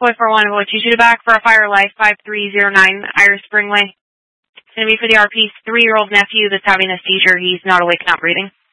Boy for one, what you shoot back for a Fire Life 5309 Iris Springway. It's going to be for the RP's 3-year-old nephew that's having a seizure. He's not awake, not breathing.